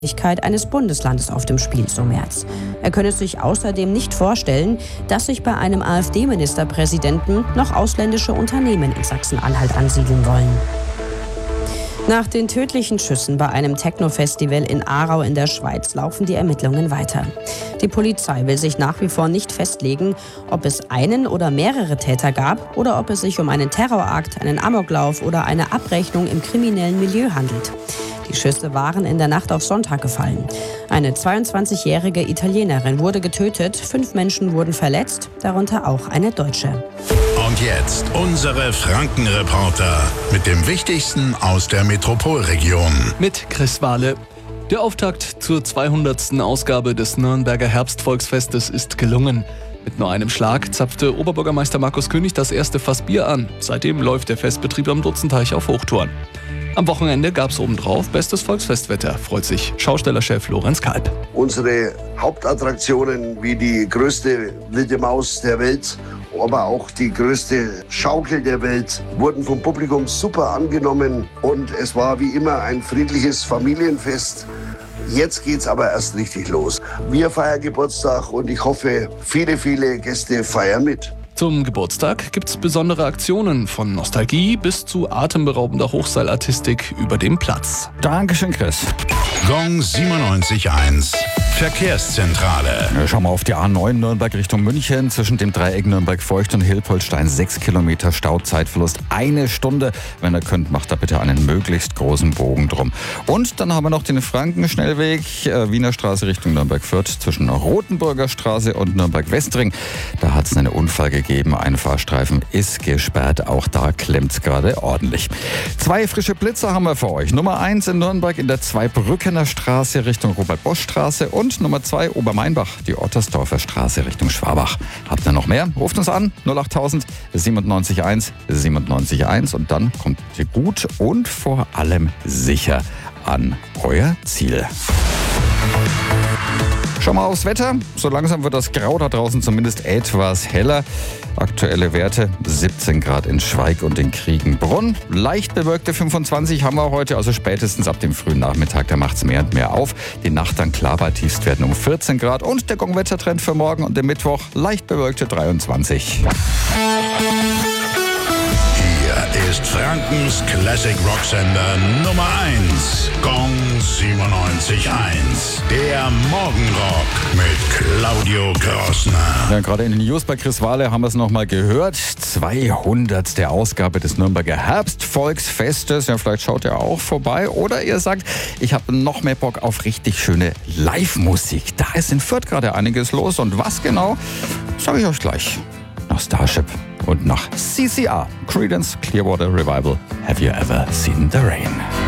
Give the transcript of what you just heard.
eines Bundeslandes auf dem Spiel, so Merz. Er könne sich außerdem nicht vorstellen, dass sich bei einem AfD-Ministerpräsidenten noch ausländische Unternehmen in Sachsen-Anhalt ansiedeln wollen. Nach den tödlichen Schüssen bei einem Techno-Festival in Aarau in der Schweiz laufen die Ermittlungen weiter. Die Polizei will sich nach wie vor nicht festlegen, ob es einen oder mehrere Täter gab oder ob es sich um einen Terrorakt, einen Amoklauf oder eine Abrechnung im kriminellen Milieu handelt. Die Schüsse waren in der Nacht auf Sonntag gefallen. Eine 22-jährige Italienerin wurde getötet, 5 Menschen wurden verletzt, darunter auch eine Deutsche. Und jetzt unsere Franken-Reporter mit dem Wichtigsten aus der Metropolregion. Mit Chris Wahle. Der Auftakt zur 200. Ausgabe des Nürnberger Herbstvolksfestes ist gelungen. Mit nur einem Schlag zapfte Oberbürgermeister Markus König das erste Fass Bier an. Seitdem läuft der Festbetrieb am Dutzenteich auf Hochtouren. Am Wochenende gab es obendrauf bestes Volksfestwetter, freut sich Schaustellerchef Lorenz Kalb. Unsere Hauptattraktionen wie die größte wilde Maus der Welt, aber auch die größte Schaukel der Welt, wurden vom Publikum super angenommen und es war wie immer ein friedliches Familienfest. Jetzt geht's aber erst richtig los. Wir feiern Geburtstag und ich hoffe, viele, viele Gäste feiern mit. Zum Geburtstag gibt's besondere Aktionen von Nostalgie bis zu atemberaubender Hochseilartistik über dem Platz. Dankeschön, Chris. Gong 97.1 Verkehrszentrale. Schauen wir auf die A9 Nürnberg Richtung München. Zwischen dem Dreieck Nürnberg-Feucht und Hilpoltstein 6 Kilometer Stauzeitverlust. 1 Stunde. Wenn ihr könnt, macht da bitte einen möglichst großen Bogen drum. Und dann haben wir noch den Frankenschnellweg, Wiener Straße Richtung Nürnberg-Fürth. Zwischen Rotenburger Straße und Nürnberg-Westring. Da hat es einen Unfall gegeben. Ein Fahrstreifen ist gesperrt. Auch da klemmt es gerade ordentlich. 2 frische Blitzer haben wir für euch. Nummer 1 in Nürnberg in der Zweibrückener Straße Richtung Robert-Bosch-Straße. Und Nummer 2 Obermeinbach, die Ottersdorfer Straße Richtung Schwabach. Habt ihr noch mehr? Ruft uns an, 08000 97 97 1 und dann kommt ihr gut und vor allem sicher an euer Ziel. Schauen wir aufs Wetter. So langsam wird das Grau da draußen zumindest etwas heller. Aktuelle Werte 17 Grad in Schweig und in Kriegenbrunn. Leicht bewölkte 25 haben wir heute, also spätestens ab dem frühen Nachmittag, da macht es mehr und mehr auf. Die Nacht dann klar bei Tiefstwerten um 14 Grad und der Gong-Wettertrend für morgen und den Mittwoch leicht bewölkte 23. Hier ist Frankens Classic Rocksender Nummer 1. Gong 97.1. Der Morgenrock mit Claudio Krossner. Ja, gerade in den News bei Chris Wahle haben wir es nochmal gehört. 200. Ausgabe des Nürnberger Herbstvolksfestes. Ja, vielleicht schaut ihr auch vorbei. Oder ihr sagt, ich habe noch mehr Bock auf richtig schöne Live-Musik. Da ist in Fürth gerade einiges los. Und was genau, sage ich euch gleich. Nach Starship und nach CCR. Creedence Clearwater Revival. Have you ever seen the rain?